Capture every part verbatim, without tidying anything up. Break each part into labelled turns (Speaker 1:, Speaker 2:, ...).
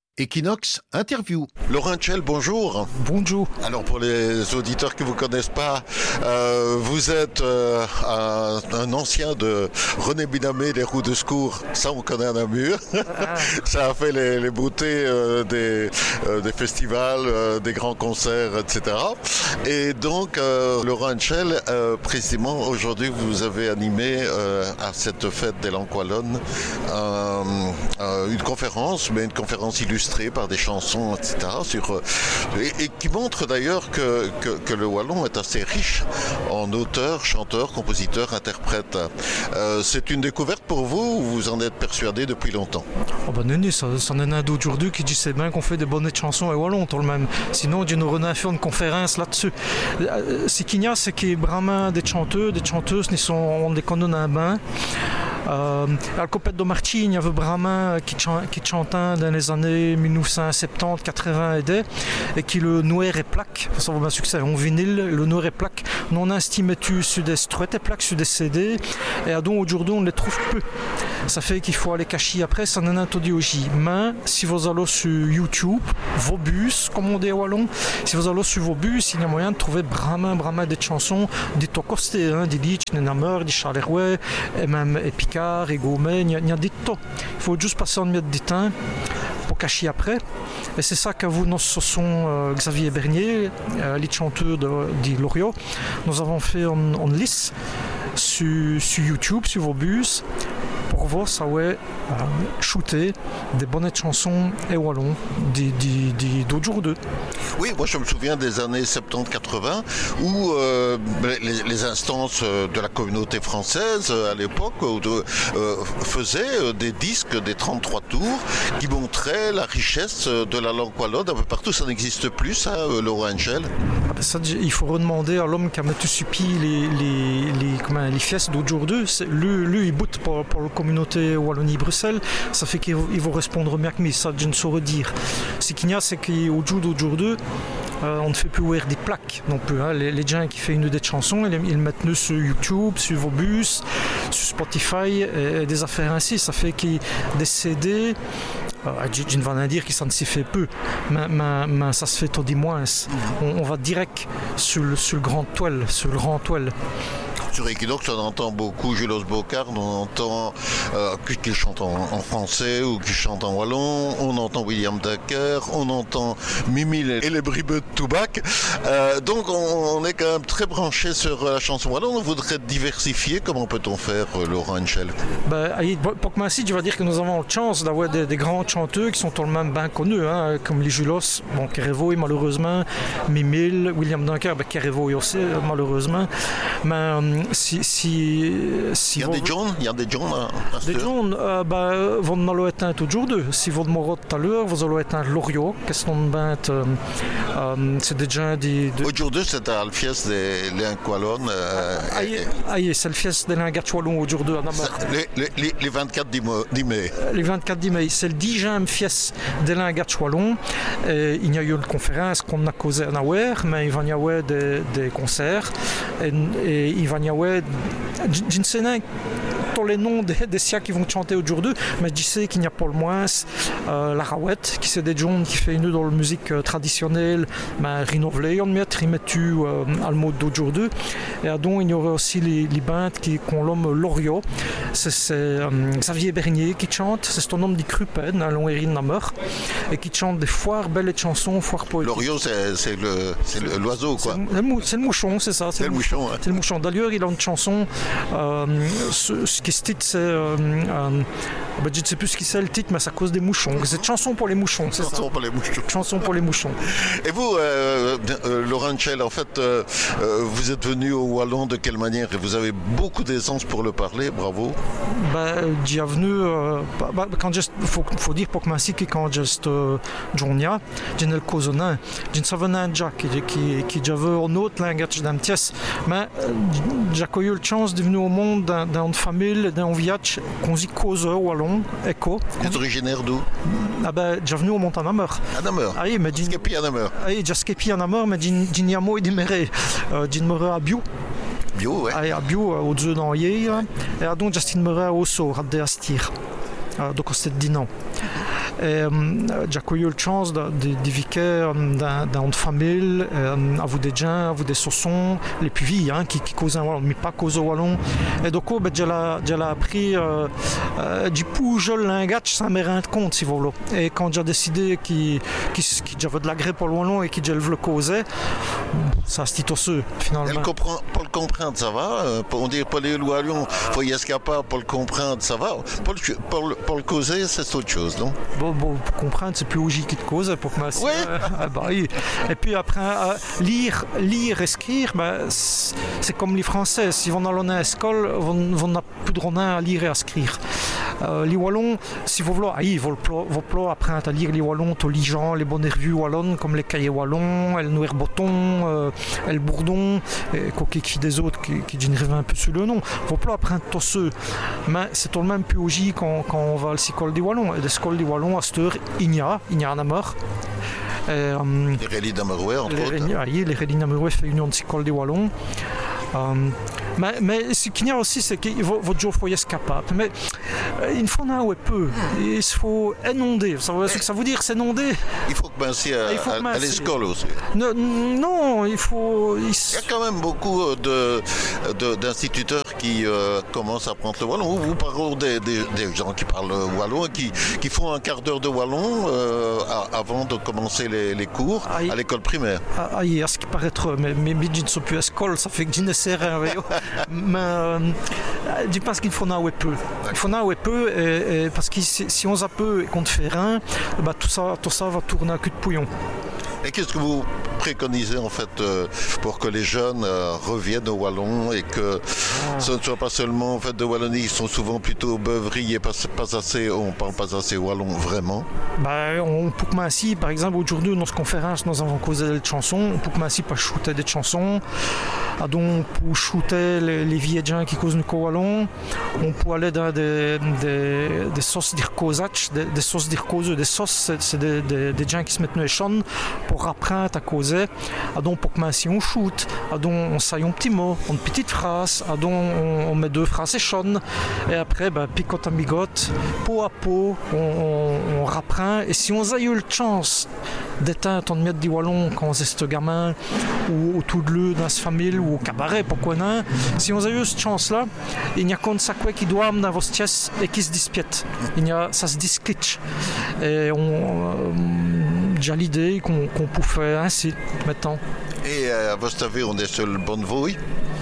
Speaker 1: Equinox Interview. Laurent Tchel, bonjour.
Speaker 2: Bonjour.
Speaker 1: Alors pour les auditeurs qui ne vous connaissent pas, euh, vous êtes euh, un, un ancien de René Binamé des roues de secours. Ça, on connaît à Namur. Ah. Ça a fait les, les beautés euh, des, euh, des festivals, euh, des grands concerts, et cetera. Et donc, euh, Laurent Tchel, euh, précisément aujourd'hui, vous avez animé euh, à cette fête des Langues wallonnes euh, euh, une conférence, mais une conférence illustrée par des chansons, et cetera. Sur, et, et qui montre d'ailleurs que, que, que le wallon est assez riche en auteurs, chanteurs, compositeurs, interprètes. Euh, c'est une découverte pour vous ou vous en êtes persuadé depuis longtemps?
Speaker 2: Oh ben non, ça, ça en est un d'aujourd'hui qui dit c'est bien qu'on fait des bonnes chansons à wallon tout le même. Sinon, Dieu nous renait faire une conférence là-dessus. Ce qu'il y a, c'est qu'il y a vraiment des chanteurs, des chanteuses, qui sont, on les connaît un bain. Euh, à la Copette de Marchi, il y avait Brahmin qui, chan- qui chantait dans les années dix-neuf cent soixante-dix quatre-vingts et des, et qui le noir et plaque, ça va un succès en vinyle, le noir et plaque, non estimé sur des struettes et plaques, sur des C D, et à donc aujourd'hui on les trouve peu. Ça fait qu'il faut aller cacher après, ça n'en a pas dit aussi. Mais si vous allez sur YouTube, vos bus, comme on dit à Wallon, si vous allez sur vos bus, il y a moyen de trouver Brahmin, Brahmin des chansons, des Tocosté, hein, des Litch, des Namur, des Charleroi, et même Epicard, et Gaumet, il y a, il y a des tas. Il faut juste passer en miette des temps pour cacher après. Et c'est ça que vous, nous, ce sont euh, Xavier Bernier, euh, les chanteurs de, de Loriot. Nous avons fait en, en lice sur, sur YouTube, sur vos bus, pour voir ça ouais, euh, shooter des bonnes chansons et wallons d'autres jours d'eux.
Speaker 1: Oui, moi je me souviens des années soixante-dix quatre-vingts où euh, les, les instances de la communauté française à l'époque euh, faisaient des disques, des trente-trois tours qui montraient la richesse de la langue wallonne un peu partout. Ça n'existe plus, ça, Laurent Tchel?
Speaker 2: Ah ben ça, il faut redemander à l'homme qui a mis sur pied les, les, les, comment, les fiestes d'autres jours d'eux. Lui, lui, il boute pour, pour la communauté Wallonie-Bruxelles. Ça fait qu'il va répondre mieux que moi. Ça, je ne saurais dire. Ce qu'il y a, c'est qu'au jour d'autres jours d'eux, Euh, on ne fait plus ouvrir des plaques non plus. Hein. Les, les gens qui font une des chansons, ils, ils mettent nous sur YouTube, sur vos bus, sur Spotify, et, et des affaires ainsi. Ça fait qu'il y a des C D. Euh, je ne vais pas dire que ça ne s'y fait peu, mais, mais, mais ça se fait tout du moins. On, on va direct sur le, sur le grand toile, sur le grand toile.
Speaker 1: Sur Equinox, on entend beaucoup Julos Bocard, on entend euh, qui chante en, en français ou qui chante en wallon, on entend William Dacker, on entend Mimi et les bribeux de Toubac. Euh, donc on, on est quand même très branché sur la chanson wallon. On voudrait diversifier. Comment peut-on faire, Laurent Tchel?
Speaker 2: Ben, pour que moi-ci, je vais dire que nous avons la chance d'avoir des, des grands chanteurs qui sont tout le même bien connus, hein, comme les Julos, bon, Kerevo malheureusement, Mimil, William Dacker, ben, Kerevo aussi malheureusement. Mais si, si, si
Speaker 1: il y a
Speaker 2: vous...
Speaker 1: des John, il y a des John à, à
Speaker 2: des John, euh, ben, vous n'allez éteindre toujours deux. Si vous demandez tout à l'heure, vous allez éteindre Loriot, question de bête, euh, euh, c'est des gens de...
Speaker 1: Aujourd'hui, c'est à la fieste des Langues wallonnes. Euh,
Speaker 2: aïe, aïe, c'est le fieste des Langues wallonnes aujourd'hui à Namur.
Speaker 1: Les, les, les vingt-quatre dix mai.
Speaker 2: Les vingt-quatre dix mai, c'est le dixième fieste des Langues wallonnes. Il y a eu une conférence qu'on a causée à Nawer, mais il va y avoir des, des concerts. Et, et il va y avoir je ne sais pas tous les noms des, des siens qui vont chanter aujourd'hui, mais je sais qu'il n'y a pas le moins euh, la Rawette, qui c'est des gens qui fait une dans la musique euh, traditionnelle, mais renouvelée, on met, remettu euh, à le mode d'aujourd'hui. Et donc il y aurait aussi les, les bandes qui ont l'homme Loriot, c'est, c'est euh, Xavier Bernier qui chante, c'est son homme dit Crupen, à Longuerine Namur, et qui chante des foires belles chansons, foires poétiques.
Speaker 1: Loriot, c'est, c'est, le, c'est le, l'oiseau, quoi.
Speaker 2: C'est le, c'est le mouchon, c'est ça.
Speaker 1: C'est, c'est le mouchon. mouchon hein.
Speaker 2: C'est le mouchon. D'ailleurs, il a une chanson, euh, ce, ce qui se titre, c'est. Euh, euh, ben, je ne sais plus ce qui c'est le titre, mais c'est à cause des mouchons. C'est une chanson pour les mouchons, c'est
Speaker 1: chanson
Speaker 2: ça.
Speaker 1: Pour les mouchons.
Speaker 2: Chanson pour les mouchons.
Speaker 1: Et vous, euh, euh, Laurent Tchel, en fait, euh, euh, vous êtes venu au Wallon de quelle manière? Et vous avez beaucoup d'aisance pour le parler, bravo.
Speaker 2: Ben, j'y venu. Euh, bah, quand il faut, faut dire pour que je que quand je suis Jonia, j'ai le cousin, j'ai savais un Jack qui qui qui j'avais un autre langage d'un pièce, mais j'ai eu la chance de venir au monde d'une famille, d'un village qu'on dit causeur wallon, éco.
Speaker 1: Vous êtes originaire d'où?
Speaker 2: Ah ben, j'ai venu au mont à Namur.
Speaker 1: À Namur.
Speaker 2: Ah oui, mais j'ai
Speaker 1: skepi à Namur.
Speaker 2: Ah oui, j'ai skepi à Namur, mais j'ai j'ai n'y a mot et déméré, j'ai déméré à Bio.
Speaker 1: Bio, ouais.
Speaker 2: Ah, à Bio au deux dans hier, et donc j'ai déméré au Sor, à Deastir. Donc c'était dix ans. Et j'ai eu la chance de, de, de vivre dans, dans une famille, à vous des gens, à vous des saussons, les puvis hein, qui, qui causent un wallon, mais pas cause au wallon. Et donc, ben, j'ai appris euh, euh, du pouge lingatch, ça m'est rendu compte, si vous voulez. Et quand j'ai décidé qu'il qu qu j'avais de la grippe pour le wallon et qu'il le causait, ça se dit aussi, finalement.
Speaker 1: Comprend, pour le comprendre, ça va. On dit pour les wallons, il faut y escaper, pour le comprendre, ça va. Pour le, pour le, pour le causer, c'est autre chose, non?
Speaker 2: Bon, bon, pour comprendre, c'est plus logique qui te cause. Pour que
Speaker 1: oui.
Speaker 2: euh, ah bah, oui. Et puis après, euh, lire, lire, écrire, ben, c'est comme les Français. Si on allait à l'école, on n'a plus de rien à lire et à écrire. Euh, les Wallons, si vous voulez, ah, ils vont apprendre à lire les Wallons, tous les gens, les bonnes revues wallonnes, comme les cahiers wallons, le Noir Botton, euh, le Bourdon, et qui des autres qui, qui génèrent un peu sur le nom. Ils vont apprendre tous ceux. Mais c'est tout de même plus logique quand, quand on va à l'école des Wallons. Et l'école des Wallons, à cette heure, il y a, il y a un amour.
Speaker 1: Euh, les Rélis d'Amerouet, entre
Speaker 2: les,
Speaker 1: autres.
Speaker 2: Ah, oui, les Rélis d'Amerouet fait union de l'école des Wallons. Um, mais, mais ce qu'il y a aussi, c'est que votre jour faut y être capable. Mais euh, il faut en peu. Il faut inonder. Ça veut, ça veut dire s'inonder.
Speaker 1: Il faut commencer à, à, à l'école aussi.
Speaker 2: Non, non, il faut. Il...
Speaker 1: il y a quand même beaucoup de, de, d'instituteurs qui euh, commencent à apprendre le wallon. Vous parlez des, des, des gens qui parlent wallon et qui, qui font un quart d'heure de wallon euh, à, avant de commencer les, les cours ah, à l'école primaire.
Speaker 2: Ah, ah, à ce qui paraît trop. Mais mes je ne sont plus à l'école, ça fait que je ne sais rien. Mais euh, je pense qu'il faut en peu. Il faut en peu et, et parce que si, si on a peu et qu'on ne fait rien, bah, tout, ça, tout ça va tourner à cul de pouillon.
Speaker 1: Et qu'est-ce que vous préconisez en fait euh, pour que les jeunes euh, reviennent au wallon et que ah. ce ne soit pas seulement en fait de Wallonie, ils sont souvent plutôt beuveries et pas, pas assez, on parle pas assez wallon vraiment.
Speaker 2: Bah, on peut commencer par exemple aujourd'hui dans notre conférence nous avons causé des chansons, on peut commencer par shooter des chansons, ah, donc pour shooter les, les vieilles gens qui causent le wallon, on peut aller dans des, des, des sauces d'irkosach, des, des sauces d'irkose, des sauces c'est, c'est des, des, des gens qui se mettent dans les champs pour apprendre à causer, à donc pour commencer on shoot, à donc on saille un petit mot, une petite phrase, à donc on, on met deux phrases et chonne, et après ben, picote à migote, peau à peau, on, on, on rapprend, et si on a eu la chance d'éteindre en mettre du wallon quand on est ce gamin, ou autour de lui dans sa famille, ou au cabaret, pourquoi non, si on a eu cette chance là, il n'y a qu'un sac qui doit amener dans vos pièces et qui se dispiète, il y a, ça se disquitch, et on euh, j'ai l'idée qu'on, qu'on peut faire ainsi maintenant.
Speaker 1: Et euh, à votre avis, on est sur le bon voie?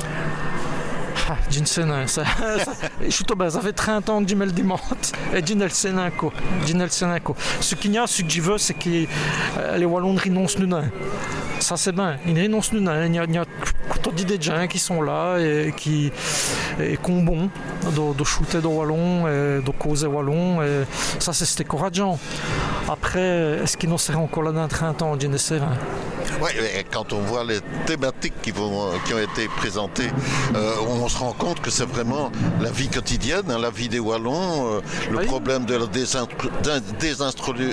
Speaker 2: Ah, je ne sais pas. Ça, ça, je suis tombé, ça fait trente ans que je me le demande. Et je ne le sais pas. Je ne le sais pas. Ce qu'il y a, ce que je veux, c'est que euh, les Wallons renoncent nous. Ça, c'est bien. Ils renoncent nous. Il y a, il y a tout des gens qui sont là et qui ont bon de, de shooter de Wallon et de causer Wallon. Et ça, c'est, c'est encourageant. Après, est-ce qu'ils n'en seraient encore là dans trente ans? Je ne sais pas.
Speaker 1: Oui, quand on voit les thématiques qui, vont, qui ont été présentées, euh, on se rend compte que c'est vraiment la vie quotidienne, hein, la vie des Wallons, euh, le oui. problème de la désinstruisation,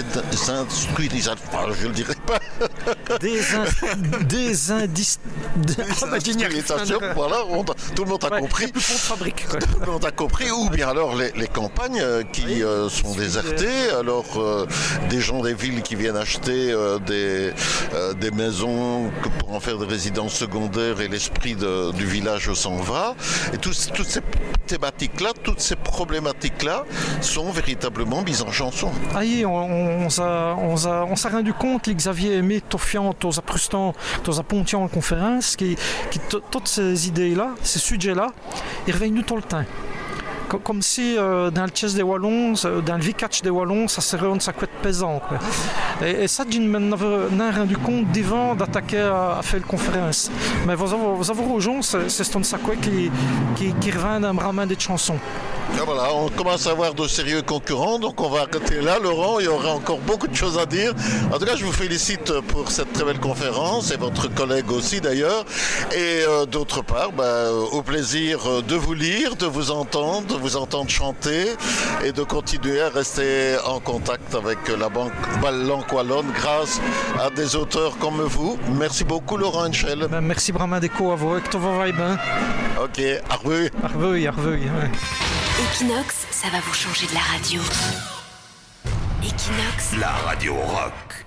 Speaker 1: je ne le dirai pas.
Speaker 2: Désindustrialisation,
Speaker 1: voilà, on, tout le monde a
Speaker 2: ouais,
Speaker 1: compris.
Speaker 2: Plus de fabrique,
Speaker 1: tout le monde a compris, ou bien alors les, les campagnes euh, qui oui. euh, sont désertées, alors euh, des gens des villes qui viennent acheter euh, des... Euh, des maisons pour en faire des résidences secondaires et l'esprit de, du village s'en va. Et tout, toutes ces thématiques-là, toutes ces problématiques-là sont véritablement mises en chanson.
Speaker 2: Ah oui, on, on, on, s'est, on, s'est, on s'est rendu compte que Xavier aimait Tofiant, aux Aprustan, aux Pontian en conférence, qui, qui t- toutes ces idées-là, ces sujets-là, ils reviennent tout le temps. Comme si euh, dans le chess des Wallons, dans le V-catch des Wallons, ça serait un sacré pesant. Quoi. Et, et ça, je m'en ai rendu compte devant d'attaquer à, à faire une conférence. Mais vous avez, vous avez aux gens, c'est, c'est un sacré qui, qui, qui revient d'un ramin des chansons.
Speaker 1: Et voilà, on commence à avoir de sérieux concurrents, donc on va arrêter là. Laurent, il y aura encore beaucoup de choses à dire. En tout cas, je vous félicite pour cette très belle conférence, et votre collègue aussi d'ailleurs. Et euh, d'autre part, bah, au plaisir de vous lire, de vous entendre, de vous entendre chanter et de continuer à rester en contact avec la banque Langue Wallonne grâce à des auteurs comme vous. Merci beaucoup, Laurent Henschel.
Speaker 2: Ben, merci vraiment Déco à vous, que tout va bien.
Speaker 1: Ok, arveuil.
Speaker 2: Arveuil, arveuil. Ouais.
Speaker 3: Equinox, ça va vous changer de la radio. Equinox,
Speaker 4: la radio rock.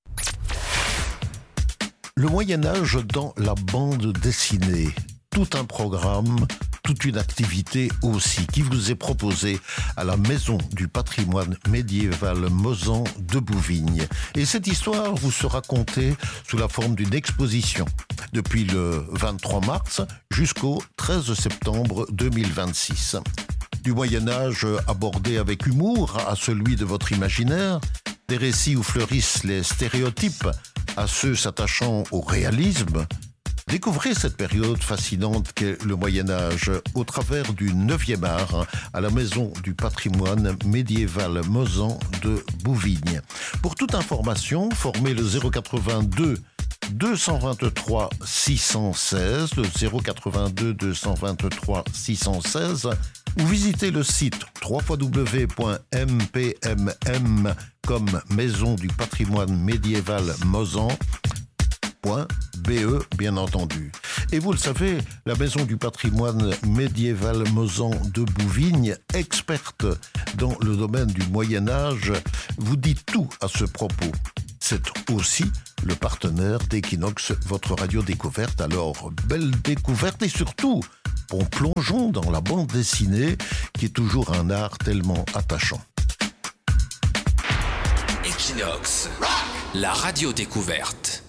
Speaker 1: Le Moyen-Âge dans la bande dessinée. Tout un programme, toute une activité aussi qui vous est proposée à la Maison du patrimoine médiéval Mozan de Bouvignes. Et cette histoire vous sera contée sous la forme d'une exposition depuis le vingt-trois mars jusqu'au treize septembre deux mille vingt-six. Du Moyen-Âge abordé avec humour à celui de votre imaginaire, des récits où fleurissent les stéréotypes à ceux s'attachant au réalisme. Découvrez cette période fascinante qu'est le Moyen-Âge au travers du neuvième art à la Maison du patrimoine médiéval Mozan de Bouvignes. Pour toute information, formez le zéro quatre-vingt-deux deux cent vingt-trois six cent seize, le zéro quatre-vingt-deux deux cent vingt-trois six cent seize, ou visitez le site w w w point m p m m comme Maison du patrimoine médiéval Mozan. .be bien entendu. Et vous le savez, la Maison du patrimoine médiéval Mozan de Bouvignes, experte dans le domaine du Moyen-Âge, vous dit tout à ce propos. C'est aussi le partenaire d'Equinox, votre radio découverte. Alors, belle découverte et surtout, on plongeons dans la bande dessinée qui est toujours un art tellement attachant.
Speaker 4: Equinox, la radio découverte.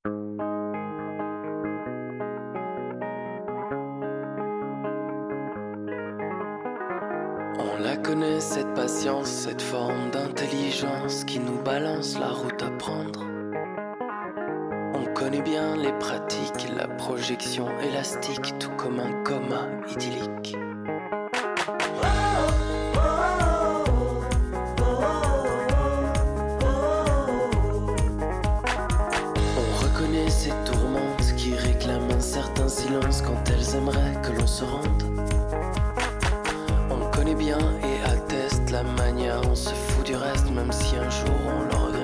Speaker 5: On la connaît, cette patience, cette forme d'intelligence qui nous balance la route à prendre. On connaît bien les pratiques, la projection élastique, tout comme un coma idyllique. On reconnaît ces tourmentes qui réclament un certain silence quand elles aimeraient que l'on se rende. On connaît bien et atteste la manière, on se fout du reste même si un jour on le regrette.